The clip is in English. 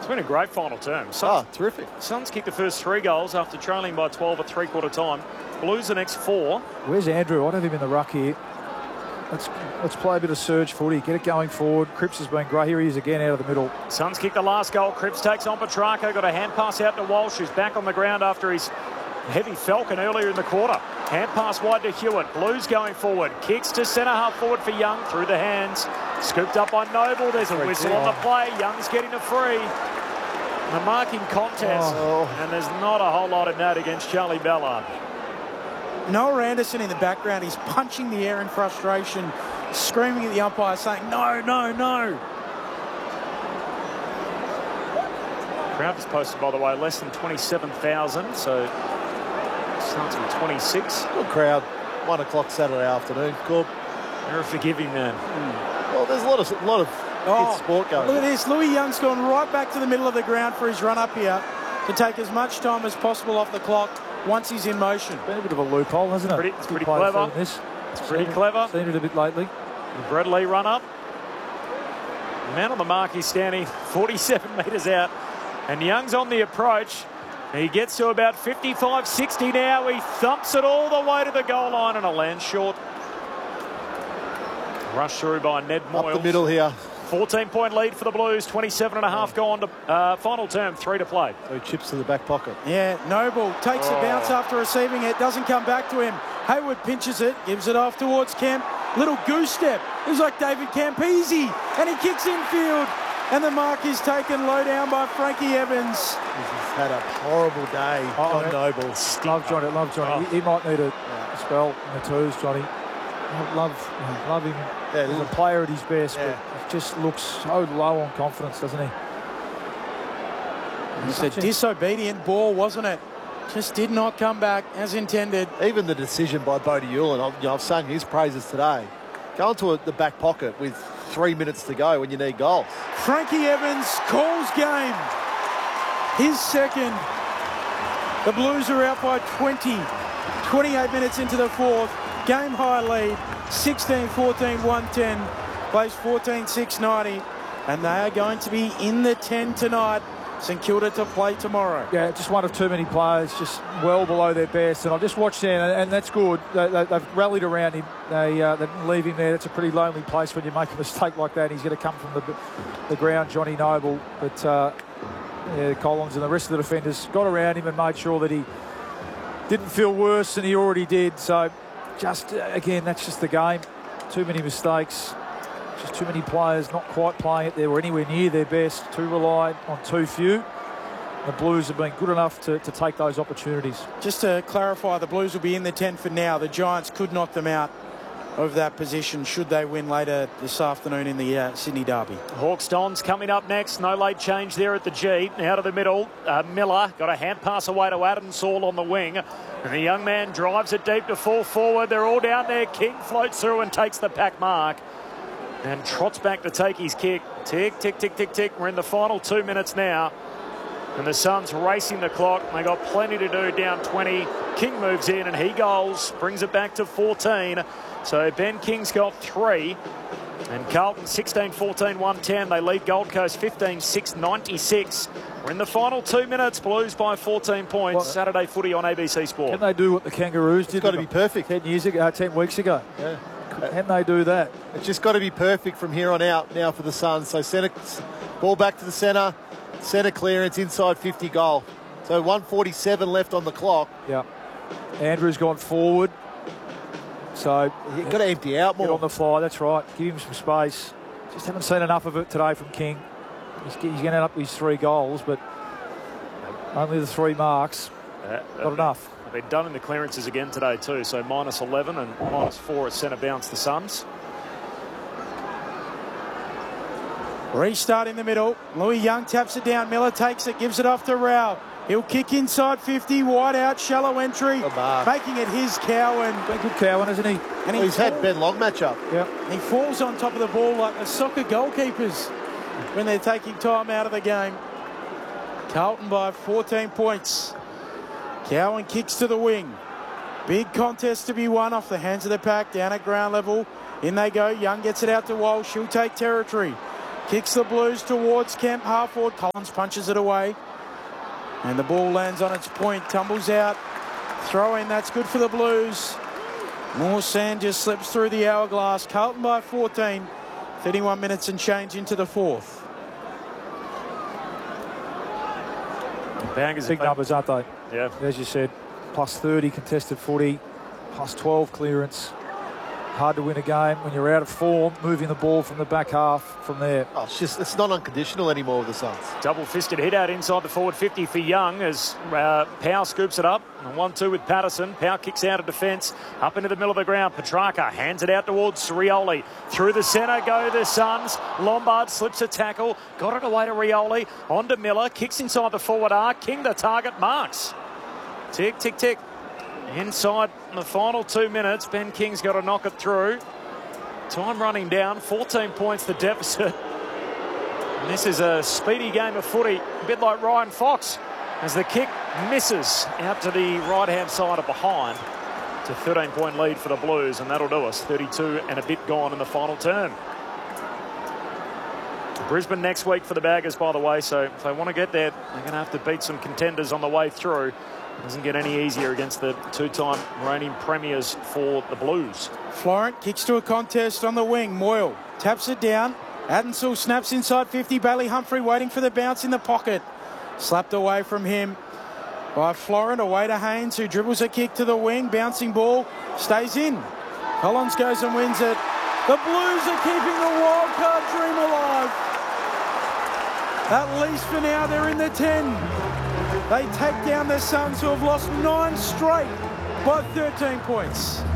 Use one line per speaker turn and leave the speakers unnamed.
It's been a great final term.
Terrific.
Suns kicked the first 3 goals after trailing by 12 at three-quarter time. Blues the next 4.
Where's Andrew? I'd have him in the ruck here. Let's play a bit of surge footy. Get it going forward. Cripps has been great. Here he is again out of the middle.
Suns kick the last goal. Cripps takes on Petrarca. Got a hand pass out to Walsh, who's back on the ground after his heavy falcon earlier in the quarter. Hand pass wide to Hewitt. Blues going forward. Kicks to centre half forward for Young through the hands. Scooped up by Noble. There's a whistle on the play. Young's getting a free. The marking contest. And there's not a whole lot of that against Charlie Ballard.
Noah Anderson in the background. He's punching the air in frustration, screaming at the umpire, saying, no, no, no.
Crowd was posted, by the way, less than 27,000, so starts with 26.
Good crowd. 1 o'clock Saturday afternoon. Cool.
You're a forgiving man.
Well, there's a lot of good sport going on.
Look at this. Louis Young's gone right back to the middle of the ground for his run up here to take as much time as possible off the clock once he's in motion.
Been a bit of a loophole, hasn't it?
It's pretty clever. It's pretty clever.
Seen it a bit lately.
Brad Lee run up. Man on the mark, he's standing 47 metres out. And Young's on the approach. He gets to about 55, 60 now. He thumps it all the way to the goal line and a land short. Rushed through by Ned Moyles.
Up the middle here.
14-point lead for the Blues. 27.5 gone to final term. 3 to play.
2 chips to the back pocket.
Yeah, Noble takes a bounce after receiving it. Doesn't come back to him. Hayward pinches it. Gives it off towards Kemp. Little goose step. It was like David Campese. And he kicks infield. And the mark is taken low down by Frankie Evans.
He's had a horrible day. John Noble.
Love Johnny. He might need a spell in the twos, Johnny. Love him as a player at his best, but he just looks so low on confidence, doesn't he?
It's a disobedient ball, wasn't it? Just did not come back as intended.
Even the decision by Bodie Hewlin, I've sung his praises today. Go into the back pocket with 3 minutes to go when you need goals.
Frankie Evans calls game. His second. The Blues are out by 20. 28 minutes into the fourth. Game high lead. 16-14, 110. Plays 14-6-90. And they are going to be in the 10 tonight. St Kilda to play tomorrow.
Yeah, just one of too many players, just well below their best. And I just watched him, and that's good. They've rallied around him. They didn't leave him there. It's a pretty lonely place when you make a mistake like that. He's going to come from the ground, Johnny Noble. But Collins and the rest of the defenders got around him and made sure that he didn't feel worse than he already did. So just, again, that's just the game. Too many mistakes. Just too many players not quite playing it. They were anywhere near their best. Too relied on too few. The Blues have been good enough to take those opportunities.
Just to clarify, the Blues will be in the 10 for now. The Giants could knock them out of that position should they win later this afternoon in the Sydney Derby.
Hawks Dons coming up next. No late change there at the G. Out of the middle, Miller got a hand pass away to Adam Saul on the wing. And the young man drives it deep to fall forward. They're all down there. King floats through and takes the pack mark. And trots back to take his kick. Tick, tick, tick, tick, tick. We're in the final 2 minutes now. And the Suns racing the clock. They got plenty to do, down 20. King moves in and he goals. Brings it back to 14. So Ben King's got 3. And Carlton 16-14, 110. They lead Gold Coast 15-6, 96. We're in the final 2 minutes. Blues by 14 points. Well, Saturday footy on ABC Sport.
Can they do what the Kangaroos did?
It's got to be perfect.
10 weeks ago.
Yeah.
Can they do that?
It's just got to be perfect from here on out now for the Suns. So centre, ball back to the centre clearance, inside 50 goal. So 1:47 left on the clock.
Yeah. Andrew's gone forward. So
you've got to empty out more.
Get on the fly, that's right. Give him some space. Just haven't seen enough of it today from King. He's going to end up with his 3 goals, but only the 3 marks. Not enough.
They've done in the clearances again today too, so -11 and -4 at centre bounce the Suns.
Restart in the middle. Louis Young taps it down. Miller takes it, gives it off to Rao. He'll kick inside 50, wide out, shallow entry, making it his Cowan.
Been good Cowan, hasn't he?
And
he's had Ben Long match up.
Yep.
He falls on top of the ball like the soccer goalkeepers when they're taking time out of the game. Carlton by 14 points. Cowan kicks to the wing. Big contest to be won off the hands of the pack, down at ground level. In they go. Young gets it out to Walsh. She'll take territory. Kicks the Blues towards Kemp, half forward. Collins punches it away. And the ball lands on its point, tumbles out. Throw in, that's good for the Blues. More sand just slips through the hourglass. Carlton by 14. 31 minutes and change into the fourth.
Big numbers, aren't they?
Yeah.
As you said, plus 30 contested footy, plus 12 clearance. Hard to win a game when you're out of form, moving the ball from the back half from there.
Oh, it's not unconditional anymore with the Suns.
Double-fisted hit out inside the forward 50 for Young as Powell scoops it up. 1-2 with Patterson. Powell kicks out of defence, up into the middle of the ground. Petrarca hands it out towards Rioli. Through the centre go the Suns. Lombard slips a tackle, got it away to Rioli. On to Miller, kicks inside the forward arc. King the target, marks. Tick, tick, tick. Inside the final 2 minutes, Ben King's got to knock it through. Time running down, 14 points the deficit. And this is a speedy game of footy, a bit like Ryan Fox, as the kick misses out to the right-hand side of behind. It's a 13-point lead for the Blues, and that'll do us. 32 and a bit gone in the final term. Brisbane next week for the Baggers, by the way, so if they want to get there, they're going to have to beat some contenders on the way through. Doesn't get any easier against the two-time reigning premiers for the Blues.
Florent kicks to a contest on the wing. Moyle taps it down. Adensall snaps inside 50. Bailey Humphrey waiting for the bounce in the pocket. Slapped away from him by Florent. Away to Haynes, who dribbles a kick to the wing. Bouncing ball. Stays in. Collins goes and wins it. The Blues are keeping the wildcard dream alive. At least for now, they're in the 10. They take down the Suns, who have lost 9 straight by 13 points.